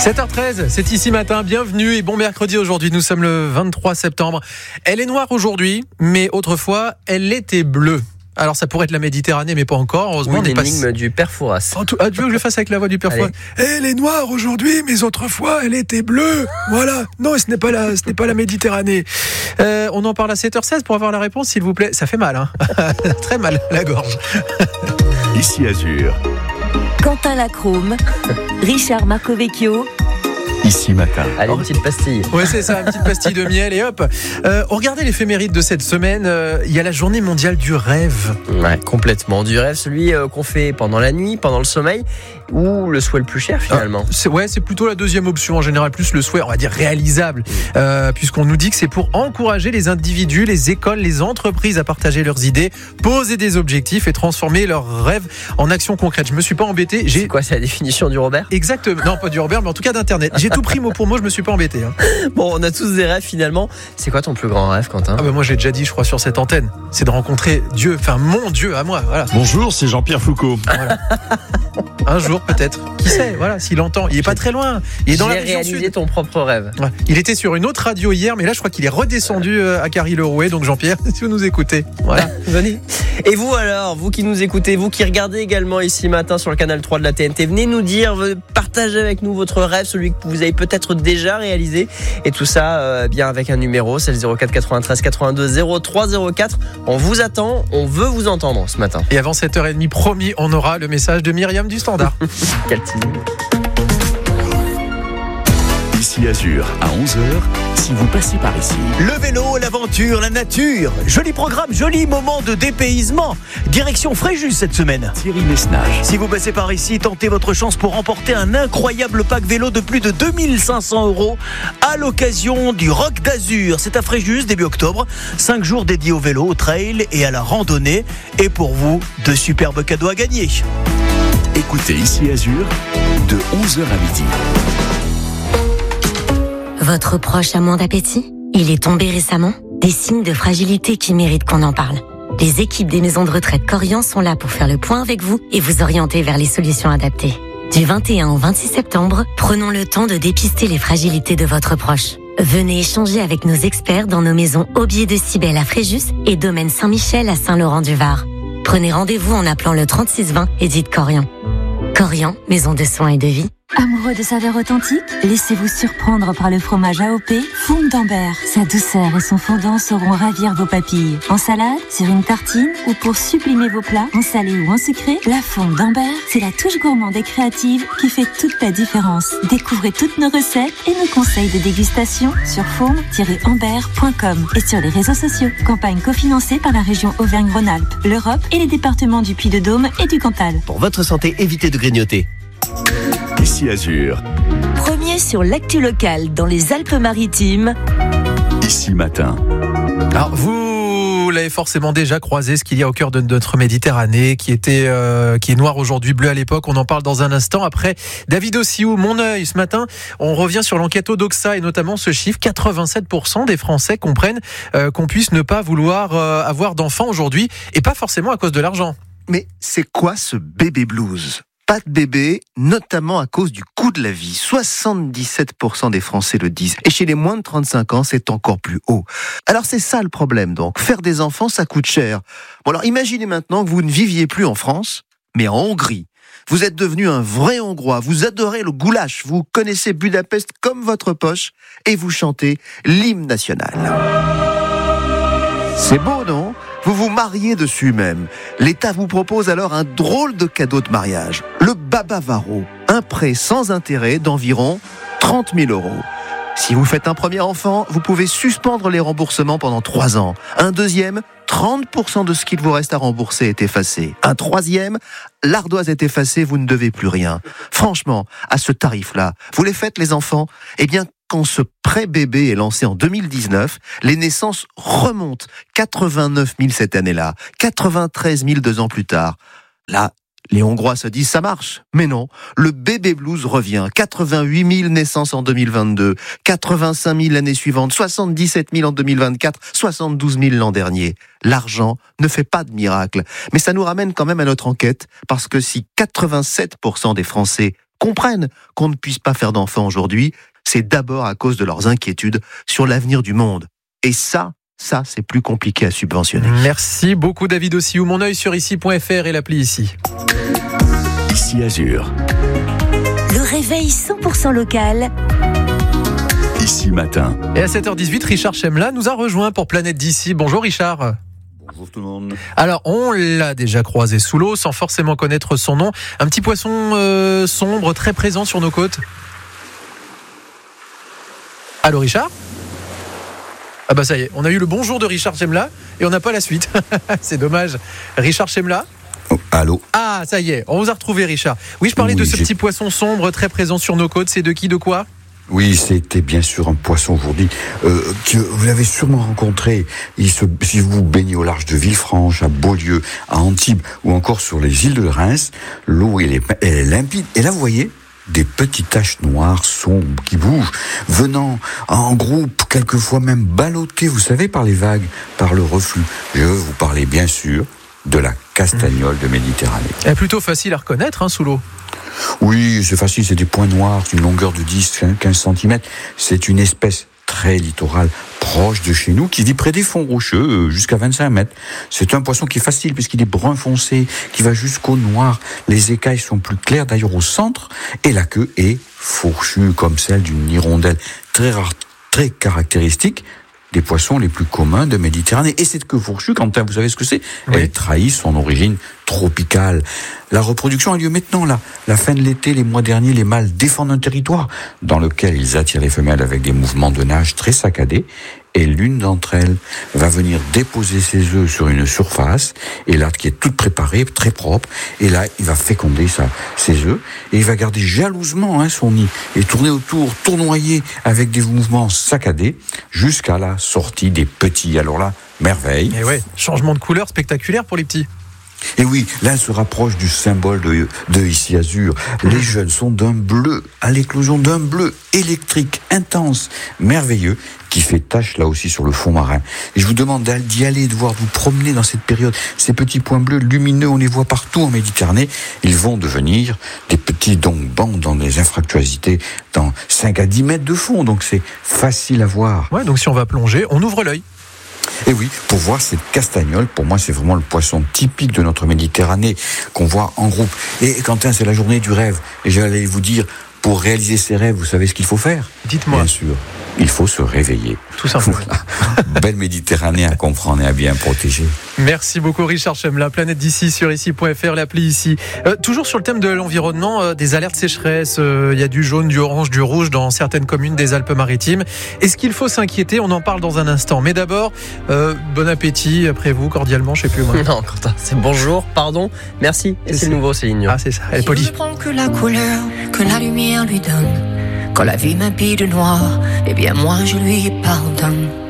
7h13, c'est ici matin, bienvenue et bon mercredi aujourd'hui, nous sommes le 23 septembre. Elle est noire aujourd'hui, mais autrefois, elle était bleue. Alors ça pourrait être la Méditerranée, mais pas encore, heureusement. Oui, l'énigme du père Fouras. Tu veux que je le fasse avec la voix du père Fouras? Elle est noire aujourd'hui, mais autrefois, elle était bleue. Voilà, non, ce n'est pas la Méditerranée. On en parle à 7h16 pour avoir la réponse, s'il vous plaît. Ça fait mal, hein. Très mal, la gorge. Ici Azur. Quentin Lacrome, Richard Marcovecchio. Ici matin. Allez, une petite pastille. Ouais, c'est ça, une petite pastille de miel et hop. Regardez l'éphéméride de cette semaine. Il y a la journée mondiale du rêve. Ouais, complètement. Du rêve, celui qu'on fait pendant la nuit, pendant le sommeil, ou le souhait le plus cher finalement. C'est plutôt la deuxième option en général, plus le souhait, on va dire réalisable, puisqu'on nous dit que c'est pour encourager les individus, les écoles, les entreprises à partager leurs idées, poser des objectifs et transformer leurs rêves en actions concrètes. Je me suis pas embêté. C'est quoi, c'est la définition du Robert ? Exactement. Non, pas du Robert, mais en tout cas d'Internet. J'ai tout pris mot pour mot, je me suis pas embêté. Bon, on a tous des rêves finalement. C'est quoi ton plus grand rêve, Quentin ? Moi, j'ai déjà dit, je crois, sur cette antenne, c'est de rencontrer Dieu, enfin mon Dieu à moi. Voilà. Bonjour, c'est Jean-Pierre Foucault. Voilà. Un jour peut-être. Qui sait, voilà, s'il entend. Il est pas très loin. Il est dans la région sud. Réalisé ton propre rêve. Ouais. Il était sur une autre radio hier, mais là je crois qu'il est redescendu à Carry-le-Rouet. Donc Jean-Pierre, si vous nous écoutez, voilà, venez. Et vous alors, vous qui nous écoutez, vous qui regardez également ici matin sur le canal 3 de la TNT, venez nous dire, partagez avec nous votre rêve, celui que vous avez peut-être déjà réalisé. Et tout ça bien avec un numéro, c'est le 04 93 82 03 04. On vous attend, on veut vous entendre ce matin. Et avant 7h30, promis, on aura le message de Myriam du Standard. Quel teasing. Ici Azur, à 11h, si vous passez par ici. Le vélo, l'aventure, la nature. Joli programme, joli moment de dépaysement. Direction Fréjus cette semaine. Thierry Messnage. Si vous passez par ici, tentez votre chance pour remporter un incroyable pack vélo de plus de 2500 € à l'occasion du Rock d'Azur. C'est à Fréjus, début octobre. 5 jours dédiés au vélo, au trail et à la randonnée. Et pour vous, de superbes cadeaux à gagner. Écoutez Ici Azur, de 11h à midi. Votre proche a moins d'appétit ? Il est tombé récemment ? Des signes de fragilité qui méritent qu'on en parle. Les équipes des maisons de retraite Corian sont là pour faire le point avec vous et vous orienter vers les solutions adaptées. Du 21 au 26 septembre, prenons le temps de dépister les fragilités de votre proche. Venez échanger avec nos experts dans nos maisons Aubier de Cybèle à Fréjus et Domaine Saint-Michel à Saint-Laurent-du-Var. Prenez rendez-vous en appelant le 3620 et dites Corian. Corian, maison de soins et de vie. Amoureux de saveurs authentiques, laissez-vous surprendre par le fromage AOP Fondre d'Ambert. Sa douceur et son fondant sauront ravir vos papilles. En salade, sur une tartine ou pour sublimer vos plats, en salé ou en sucré, la Fondre d'Ambert, c'est la touche gourmande et créative qui fait toute la différence. Découvrez toutes nos recettes et nos conseils de dégustation sur fondre-ambert.com et sur les réseaux sociaux. Campagne cofinancée par la région Auvergne-Rhône-Alpes, l'Europe et les départements du Puy-de-Dôme et du Cantal. Pour votre santé, évitez de grignoter. Ici Azur, Premier sur l'actu locale dans les Alpes-Maritimes. ici matin. Alors vous l'avez forcément déjà croisé, ce qu'il y a au cœur de notre Méditerranée, qui est noir aujourd'hui, bleu à l'époque. On en parle dans un instant. Après David Ossiou, Mon œil, ce matin, on revient sur l'enquête Odoxa et notamment ce chiffre, 87% des Français comprennent qu'on puisse ne pas vouloir avoir d'enfants aujourd'hui, et pas forcément à cause de l'argent. Mais c'est quoi ce bébé blues ? Pas de bébé, notamment à cause du coût de la vie. 77% des Français le disent. Et chez les moins de 35 ans, c'est encore plus haut. Alors c'est ça le problème donc. Faire des enfants, ça coûte cher. Bon alors imaginez maintenant que vous ne viviez plus en France, mais en Hongrie. Vous êtes devenu un vrai Hongrois, vous adorez le goulash, vous connaissez Budapest comme votre poche et vous chantez l'hymne national. C'est beau, non ? Vous vous mariez dessus même. L'État vous propose alors un drôle de cadeau de mariage. Le Babavaro, un prêt sans intérêt d'environ 30 000 €. Si vous faites un premier enfant, vous pouvez suspendre les remboursements pendant 3 ans. Un deuxième, 30% de ce qu'il vous reste à rembourser est effacé. Un troisième, l'ardoise est effacée, vous ne devez plus rien. Franchement, à ce tarif-là, vous les faites les enfants ? Eh bien, quand ce prêt bébé est lancé en 2019, les naissances remontent. 89 000 cette année-là, 93 000 2 ans plus tard. Là, les Hongrois se disent ça marche. Mais non, le bébé blues revient. 88 000 naissances en 2022, 85 000 l'année suivante, 77 000 en 2024, 72 000 l'an dernier. L'argent ne fait pas de miracle. Mais ça nous ramène quand même à notre enquête, parce que si 87% des Français comprennent qu'on ne puisse pas faire d'enfants aujourd'hui, c'est d'abord à cause de leurs inquiétudes sur l'avenir du monde. Et ça, c'est plus compliqué à subventionner. Merci beaucoup David Ossiou. Mon œil sur ici.fr et l'appli ici. Ici Azur. Le réveil 100% local. Ici Matin. Et à 7h18, Richard Chemla nous a rejoint pour Planète d'ici. Bonjour Richard. Bonjour tout le monde. Alors, on l'a déjà croisé sous l'eau sans forcément connaître son nom. Un petit poisson sombre, très présent sur nos côtes. Allô Richard ? Ah bah ça y est, on a eu le bonjour de Richard Chemla et on n'a pas la suite. C'est dommage. Richard Chemla ? Oh, allô. Ah, ça y est, on vous a retrouvé Richard. Oui, je parlais de ce petit poisson sombre très présent sur nos côtes. C'est de qui, de quoi ? Oui, c'était bien sûr un poisson aujourd'hui que vous l'avez sûrement rencontré. Si vous baignez au large de Villefranche, à Beaulieu, à Antibes ou encore sur les îles de Reims, l'eau elle est limpide. Et là, vous voyez des petites taches noires sombres qui bougent, venant en groupe, quelquefois même ballottées, vous savez, par les vagues, par le reflux. Je vous parlais bien sûr de la castagnole de Méditerranée. Elle est plutôt facile à reconnaître sous l'eau. Oui, c'est facile, c'est des points noirs, une longueur de 10-15 cm. C'est une espèce très littorale, proche de chez nous, qui vit près des fonds rocheux, jusqu'à 25 mètres. C'est un poisson qui est facile, puisqu'il est brun foncé, qui va jusqu'au noir. Les écailles sont plus claires, d'ailleurs au centre, et la queue est fourchue, comme celle d'une hirondelle. Très rare, très caractéristique des poissons les plus communs de Méditerranée. Et cette queue fourchue, Quentin, vous savez ce que c'est ? Oui. Elle trahit son origine tropicale. La reproduction a lieu maintenant, là. La fin de l'été, les mois derniers, les mâles défendent un territoire dans lequel ils attirent les femelles avec des mouvements de nage très saccadés. Et l'une d'entre elles va venir déposer ses œufs sur une surface, et là, qui est toute préparée, très propre, et là, il va féconder ses œufs, et il va garder jalousement son nid, et tourner autour, tournoyer avec des mouvements saccadés, jusqu'à la sortie des petits. Alors là, merveille. Et ouais, changement de couleur spectaculaire pour les petits. Et oui, là, elle se rapproche du symbole de Ici Azur. Les jeunes sont d'un bleu, à l'éclosion d'un bleu électrique, intense, merveilleux, qui fait tache là aussi sur le fond marin. Et je vous demande d'y aller, de voir, vous promener dans cette période. Ces petits points bleus lumineux, on les voit partout en Méditerranée. Ils vont devenir des petits bancs dans des infractuosités, dans 5 à 10 mètres de fond. Donc c'est facile à voir. Ouais, donc si on va plonger, on ouvre l'œil. Et oui, pour voir cette castagnole, pour moi, c'est vraiment le poisson typique de notre Méditerranée qu'on voit en groupe. Et Quentin, c'est la journée du rêve. Et j'allais vous dire, pour réaliser ses rêves, vous savez ce qu'il faut faire ? Dites-moi. Bien sûr, il faut se réveiller. Tout simplement. Voilà. Belle Méditerranée à comprendre et à bien protéger. Merci beaucoup Richard Chemla. Planète d'ici sur ici.fr, l'appli ici. Toujours sur le thème de l'environnement, des alertes sécheresse. Il y a du jaune, du orange, du rouge dans certaines communes des Alpes-Maritimes. Est-ce qu'il faut s'inquiéter ? On en parle dans un instant. Mais d'abord, bon appétit après vous, cordialement, je sais plus moi. Non, Quentin, c'est bonjour, pardon, merci. Et c'est le nouveau Céline Dion. Ah, c'est ça, elle est polie. Je ne prends que la couleur que la lumière lui donne. Quand la vie m'habille de noir, eh bien moi je lui pardonne.